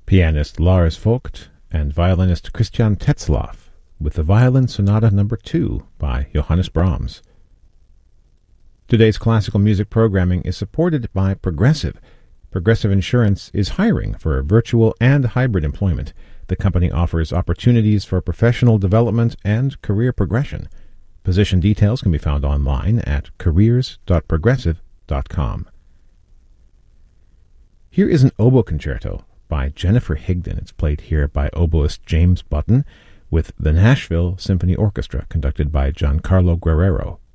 pianist Lars Vogt and violinist Christian Tetzlaff, with the Violin Sonata No. 2 by Johannes Brahms. Today's classical music programming is supported by Progressive. Progressive Insurance is hiring for virtual and hybrid employment. The company offers opportunities for professional development and career progression. Position details can be found online at careers.progressive.com. Here is an oboe concerto by Jennifer Higdon. It's played here by oboist James Button with the Nashville Symphony Orchestra, conducted by Giancarlo Guerrero.